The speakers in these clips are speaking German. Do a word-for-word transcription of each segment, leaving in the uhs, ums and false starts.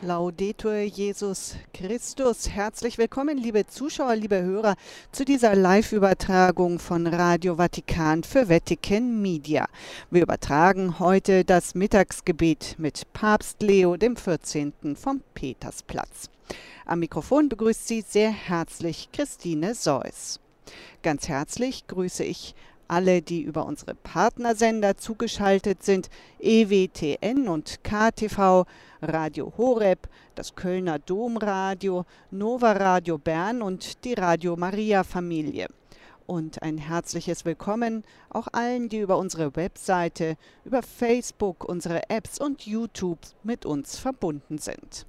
Laudetur Jesus Christus. Herzlich willkommen, liebe Zuschauer, liebe Hörer, zu dieser Live-Übertragung von Radio Vatikan für Vatican Media. Wir übertragen heute das Mittagsgebet mit Papst Leo dem vierzehnten vom Petersplatz. Am Mikrofon begrüßt Sie sehr herzlich Christine Seuss. Ganz herzlich grüße ich alle, die über unsere Partnersender zugeschaltet sind, E W T N und K T V, Radio Horeb, das Kölner Domradio, Nova Radio Bern und die Radio Maria Familie. Und ein herzliches Willkommen auch allen, die über unsere Webseite, über Facebook, unsere Apps und YouTube mit uns verbunden sind.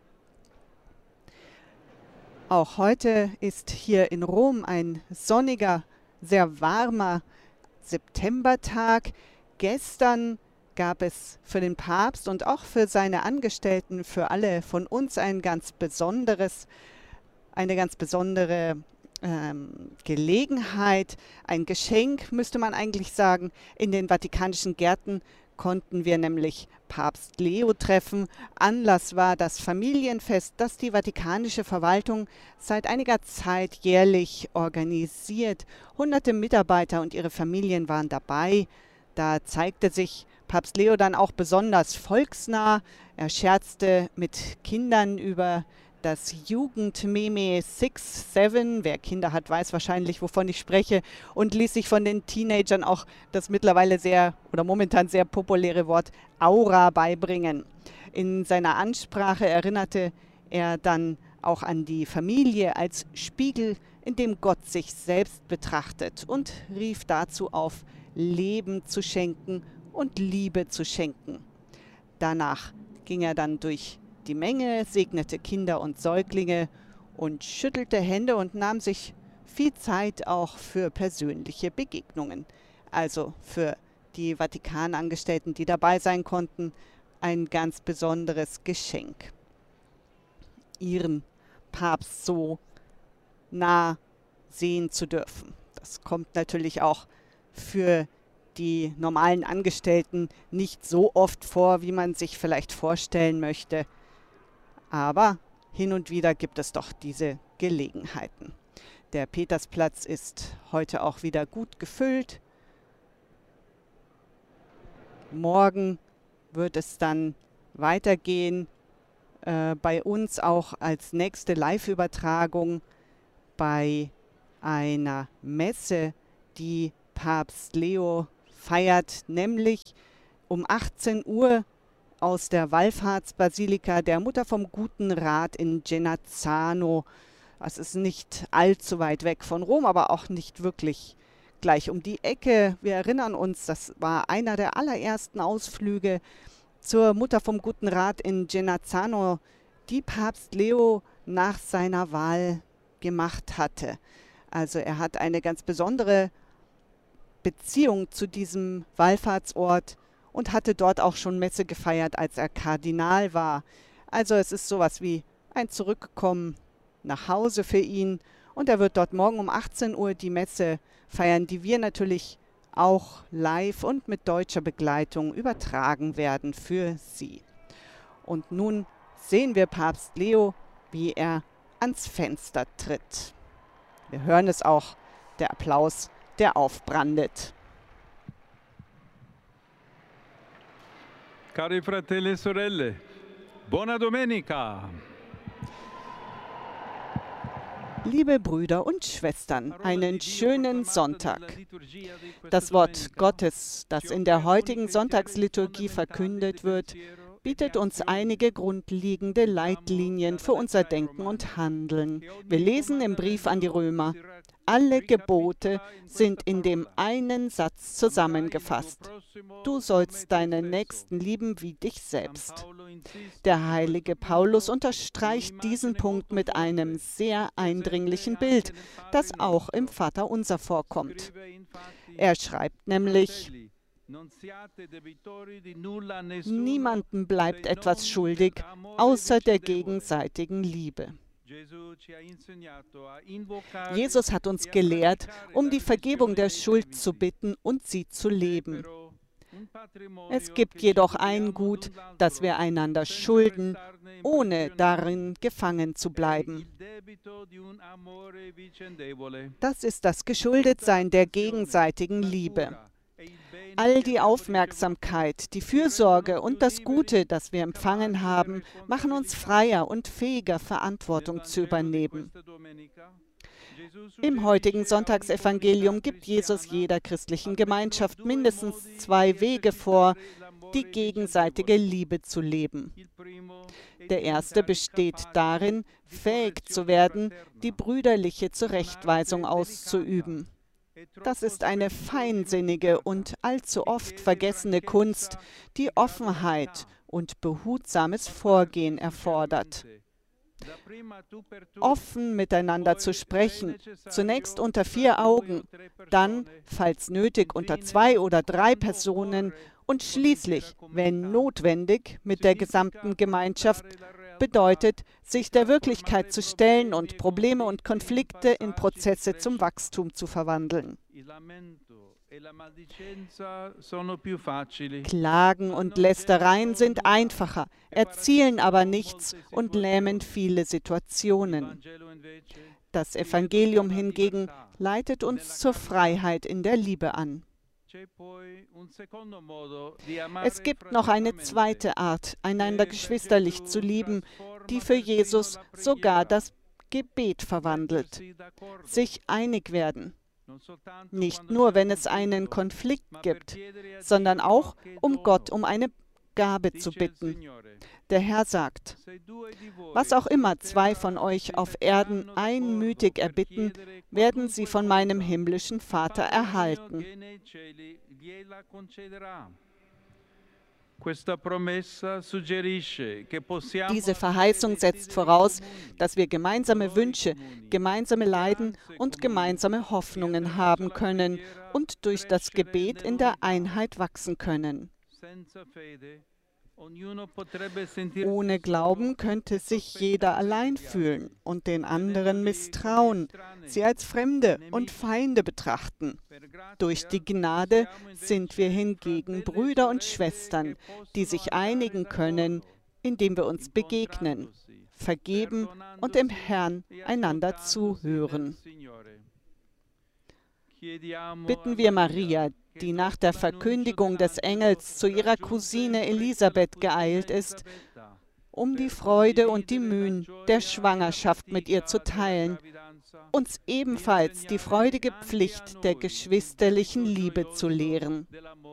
Auch heute ist hier in Rom ein sonniger, sehr warmer Septembertag. Gestern gab es für den Papst und auch für seine Angestellten, für alle von uns ein ganz besonderes, eine ganz besondere ähm, Gelegenheit, ein Geschenk, müsste man eigentlich sagen. In den vatikanischen Gärten konnten wir nämlich Papst Leo treffen. Anlass war das Familienfest, das die vatikanische Verwaltung seit einiger Zeit jährlich organisiert. Hunderte Mitarbeiter und ihre Familien waren dabei. Da zeigte sich Papst Leo dann auch besonders volksnah. Er scherzte mit Kindern über das Jugendmeme six seven, wer Kinder hat, weiß wahrscheinlich, wovon ich spreche, und ließ sich von den Teenagern auch das mittlerweile sehr oder momentan sehr populäre Wort Aura beibringen. In seiner Ansprache erinnerte er dann auch an die Familie als Spiegel, in dem Gott sich selbst betrachtet, und rief dazu auf, Leben zu schenken und Liebe zu schenken. Danach ging er dann durch die Menge, segnete Kinder und Säuglinge und schüttelte Hände und nahm sich viel Zeit auch für persönliche Begegnungen. Also für die Vatikanangestellten, die dabei sein konnten, ein ganz besonderes Geschenk, ihren Papst so nah sehen zu dürfen. Das kommt natürlich auch für die normalen Angestellten nicht so oft vor, wie man sich vielleicht vorstellen möchte. Aber hin und wieder gibt es doch diese Gelegenheiten. Der Petersplatz ist heute auch wieder gut gefüllt. Morgen wird es dann weitergehen, äh, bei uns auch als nächste Live-Übertragung bei einer Messe, die Papst Leo feiert, nämlich um achtzehn Uhr aus der Wallfahrtsbasilika der Mutter vom Guten Rat in Genazzano. Das ist nicht allzu weit weg von Rom, aber auch nicht wirklich gleich um die Ecke. Wir erinnern uns, das war einer der allerersten Ausflüge zur Mutter vom Guten Rat in Genazzano, die Papst Leo nach seiner Wahl gemacht hatte. Also er hat eine ganz besondere Beziehung zu diesem Wallfahrtsort und hatte dort auch schon Messe gefeiert, als er Kardinal war. Also es ist sowas wie ein Zurückkommen nach Hause für ihn. Und er wird dort morgen um achtzehn Uhr die Messe feiern, die wir natürlich auch live und mit deutscher Begleitung übertragen werden für Sie. Und nun sehen wir Papst Leo, wie er ans Fenster tritt. Wir hören es auch, der Applaus, der aufbrandet. Cari fratelli e sorelle, buona domenica! Liebe Brüder und Schwestern, einen schönen Sonntag. Das Wort Gottes, das in der heutigen Sonntagsliturgie verkündet wird, bietet uns einige grundlegende Leitlinien für unser Denken und Handeln. Wir lesen im Brief an die Römer: Alle Gebote sind in dem einen Satz zusammengefasst. Du sollst deinen Nächsten lieben wie dich selbst. Der heilige Paulus unterstreicht diesen Punkt mit einem sehr eindringlichen Bild, das auch im Vaterunser vorkommt. Er schreibt nämlich: Niemandem bleibt etwas schuldig, außer der gegenseitigen Liebe. Jesus hat uns gelehrt, um die Vergebung der Schuld zu bitten und sie zu leben. Es gibt jedoch ein Gut, das wir einander schulden, ohne darin gefangen zu bleiben. Das ist das Geschuldetsein der gegenseitigen Liebe. All die Aufmerksamkeit, die Fürsorge und das Gute, das wir empfangen haben, machen uns freier und fähiger, Verantwortung zu übernehmen. Im heutigen Sonntagsevangelium gibt Jesus jeder christlichen Gemeinschaft mindestens zwei Wege vor, die gegenseitige Liebe zu leben. Der erste besteht darin, fähig zu werden, die brüderliche Zurechtweisung auszuüben. Das ist eine feinsinnige und allzu oft vergessene Kunst, die Offenheit und behutsames Vorgehen erfordert. Offen miteinander zu sprechen, zunächst unter vier Augen, dann, falls nötig, unter zwei oder drei Personen und schließlich, wenn notwendig, mit der gesamten Gemeinschaft, bedeutet, sich der Wirklichkeit zu stellen und Probleme und Konflikte in Prozesse zum Wachstum zu verwandeln. Klagen und Lästereien sind einfacher, erzielen aber nichts und lähmen viele Situationen. Das Evangelium hingegen leitet uns zur Freiheit in der Liebe an. Es gibt noch eine zweite Art, einander geschwisterlich zu lieben, die für Jesus sogar das Gebet verwandelt. Sich einig werden. Nicht nur, wenn es einen Konflikt gibt, sondern auch, um Gott um eine Gabe zu bitten. Der Herr sagt, was auch immer zwei von euch auf Erden einmütig erbitten, werden sie von meinem himmlischen Vater erhalten. Diese Verheißung setzt voraus, dass wir gemeinsame Wünsche, gemeinsame Leiden und gemeinsame Hoffnungen haben können und durch das Gebet in der Einheit wachsen können. Ohne Glauben könnte sich jeder allein fühlen und den anderen misstrauen, sie als Fremde und Feinde betrachten. Durch die Gnade sind wir hingegen Brüder und Schwestern, die sich einigen können, indem wir uns begegnen, vergeben und im Herrn einander zuhören. Bitten wir Maria, die nach der Verkündigung des Engels zu ihrer Cousine Elisabeth geeilt ist, um die Freude und die Mühen der Schwangerschaft mit ihr zu teilen, uns ebenfalls die freudige Pflicht der geschwisterlichen Liebe zu lehren.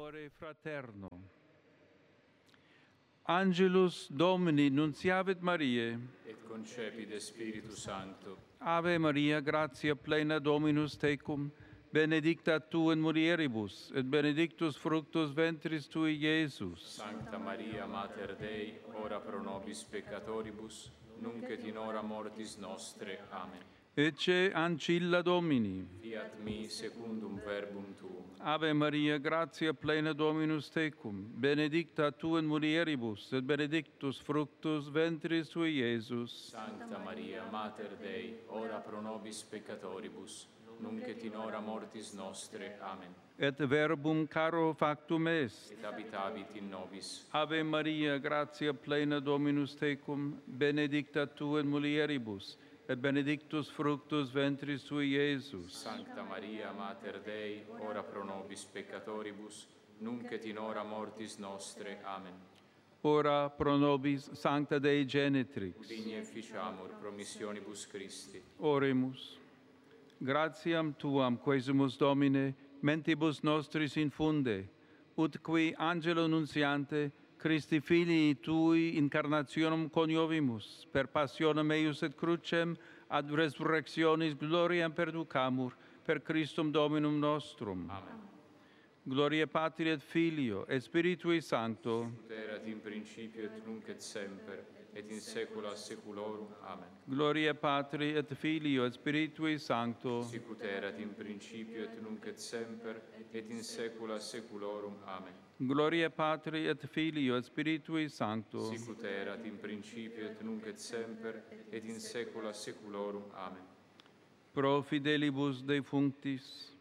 Angelus Domini nunciavit Mariae, et concepit Spiritus Sancto. Ave Maria, gratia plena Dominus tecum, benedicta tu in mulieribus, et benedictus fructus ventris tui, Iesus. Sancta Maria, Mater Dei, ora pro nobis peccatoribus, nunc et in hora mortis nostre. Amen. Ecce ancilla Domini. Fiat mi secundum verbum tuum. Ave Maria, gratia plena Dominus tecum, benedicta tu in mulieribus, et benedictus fructus ventris tui, Iesus. Sancta Maria, Mater Dei, ora pro nobis peccatoribus, nunc et in hora mortis nostre. Amen. Et verbum caro factum est. Et habitavit in nobis. Ave Maria, gratia plena Dominus tecum, benedicta tu in mulieribus, et benedictus fructus ventris tui, Iesus. Sancta Maria, Mater Dei, ora pro nobis peccatoribus, nunc et in hora mortis nostre. Amen. Ora pro nobis Sancta Dei Genitrix. Digni efficiamur promissionibus Christi. Oremus. Gratiam tuam quesumus Domine, mentibus nostris infunde, ut qui angelo nunciante, Christi filii tui incarnationem coniovimus, per passionem eius et crucem, ad resurrectionis gloriam perducamur, per Christum Dominum nostrum. Amen. Gloria Patri et Filio, et Spiritui Sancto. Ut erat in principio et nunc et semper, et in saecula saeculorum. Amen. Gloria Patri et Filio, et Spiritui Sancto. Sic ut erat in principio et nunc et semper, et in saecula saeculorum. Amen. Gloria Patri et Filio, et Spiritui Sancto. Sic ut erat in principio et nunc et semper, et in saecula saeculorum. Amen. Pro fidelibus defunctis,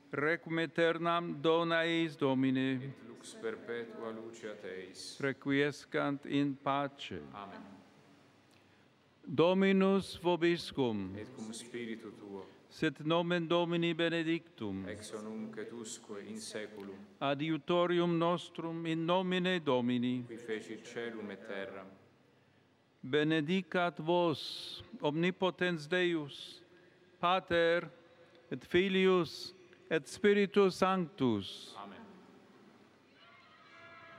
Requiem aeternam dona eis Domine, et lux perpetua luceat eis. requiescant in pace. Amen. Dominus vobiscum, Et cum spiritu tuo, sit nomen Domini benedictum, ex nunc et usque in saeculum, adiutorium nostrum in nomine Domini, qui fecit caelum et terram, benedicat vos, omnipotens Deus, Pater, et Filius, et Spiritus Sanctus. Amen.